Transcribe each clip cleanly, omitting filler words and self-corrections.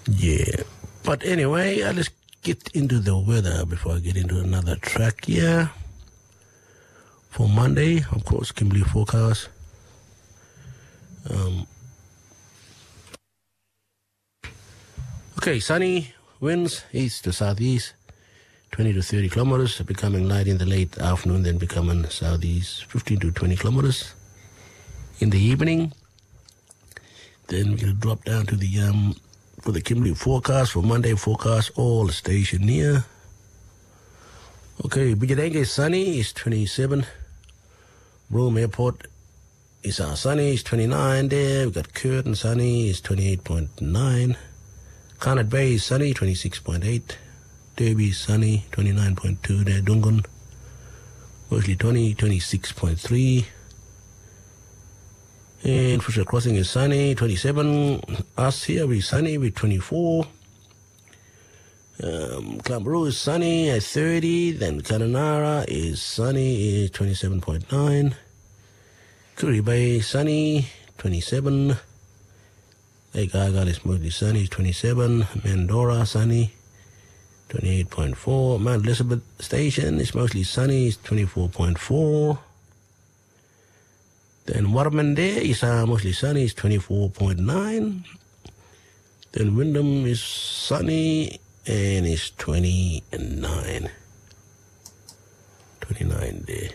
Yeah. But anyway, let's get into the weather before I get into another track here. For Monday, of course, Kimberley forecast. Okay, sunny winds east to southeast, 20 to 30 kilometers, becoming light in the late afternoon, then becoming southeast, 15 to 20 kilometers in the evening. Then we're going to drop down to the for the Kimberley forecast, for Monday forecast, all the station here. Okay, Bijadenga is sunny, is 27. Broome Airport is sunny, is 29 there. We've got Curtin sunny, is 28.9. Carnot Bay is sunny, 26.8. Derby is sunny, 29.2 there. Dungan, mostly 26.3. And Fisher Crossing is sunny, 27. Us here, we're sunny with 24. Clambaroo is sunny at 30. Then Karanara is sunny, is 27.9. Curry Bay sunny, 27. Lake Argyle is mostly sunny, 27. Mandora sunny, 28.4. Mount Elizabeth Station is mostly sunny, is 24.4. Then Warman there is mostly sunny, is 24.9. Then Wyndham is sunny and is 29. 29 there.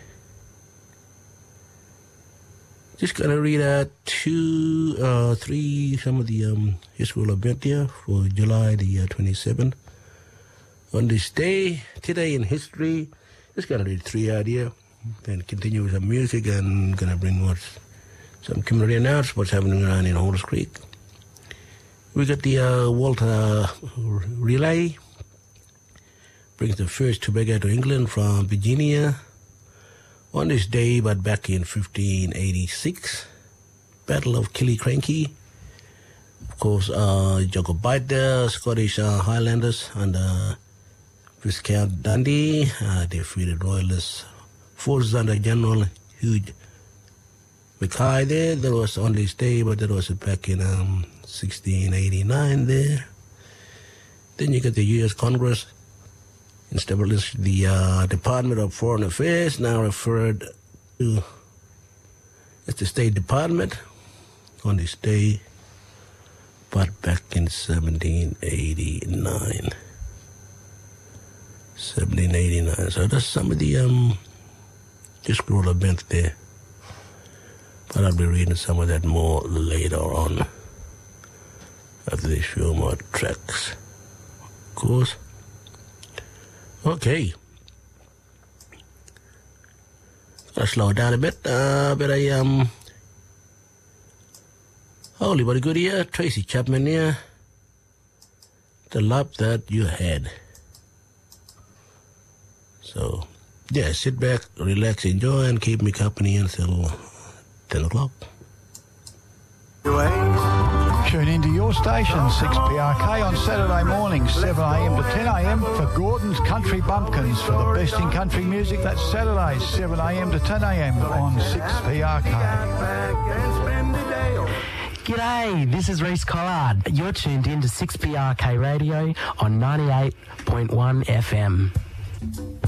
Just gonna read out some of the historical event here for July the 27th. On this day, today in history, just gonna read 3 out here, then continue with some music and gonna bring some community announcements, what's happening around in Halls Creek. We got the Walter Relay, brings the first tobacco to England from Virginia. On this day, but back in 1586, Battle of Killiecrankie. Of course, Jacobite there, Scottish Highlanders under Viscount Dundee defeated Royalist forces under General Hugh Mackay there. That was on this day, but that was back in 1689 there. Then you got the U.S. Congress established the Department of Foreign Affairs, now referred to as the State Department on this day, but back in 1789. 1789. So that's some of the historical events there. But I'll be reading some of that more later on after these few more tracks, of course. Okay. Gotta slow down a bit. Holy, what a good year. Tracy Chapman here. The love that you had. So, yeah, sit back, relax, enjoy, and keep me company until 10 o'clock. Tune into your station, 6PRK, on Saturday mornings, 7am to 10am, for Gordon's Country Bumpkins. For the best in country music, that's Saturdays, 7am to 10am on 6PRK. G'day, this is Reece Collard. You're tuned in to 6PRK Radio on 98.1 FM.